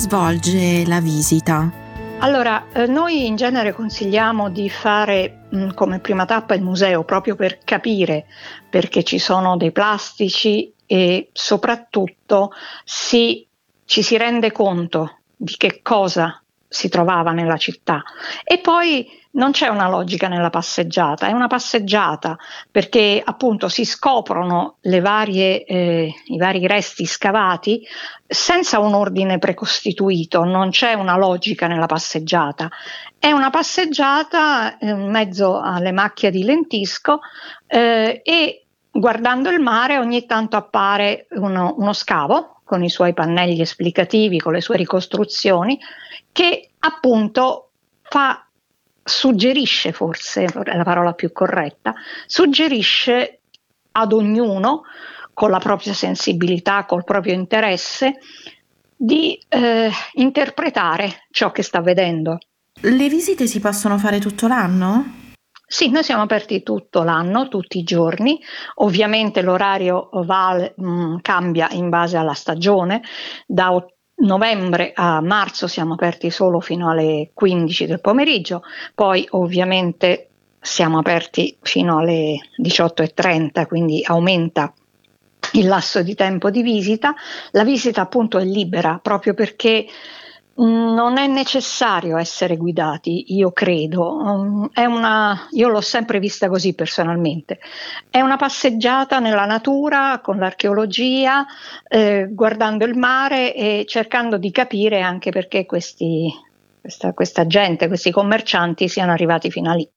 svolge la visita? Allora, noi in genere consigliamo di fare come prima tappa il museo, proprio per capire perché ci sono dei plastici e soprattutto ci si rende conto di che cosa si trovava nella città. E poi non c'è una logica nella passeggiata, è una passeggiata perché appunto si scoprono i vari resti scavati senza un ordine precostituito, non c'è una logica nella passeggiata. È una passeggiata in mezzo alle macchie di lentisco e guardando il mare ogni tanto appare uno scavo con i suoi pannelli esplicativi, con le sue ricostruzioni, che appunto suggerisce, forse è la parola più corretta, suggerisce ad ognuno, con la propria sensibilità, col proprio interesse, di interpretare ciò che sta vedendo. Le visite si possono fare tutto l'anno? Sì, noi siamo aperti tutto l'anno, tutti i giorni, ovviamente l'orario cambia in base alla stagione, da novembre a marzo siamo aperti solo fino alle 15 del pomeriggio, poi ovviamente siamo aperti fino alle 18:30, quindi aumenta il lasso di tempo di visita. La visita appunto è libera proprio perché non è necessario essere guidati, io credo. Io l'ho sempre vista così personalmente. È una passeggiata nella natura, con l'archeologia, guardando il mare e cercando di capire anche perché questa gente, questi commercianti siano arrivati fino a lì.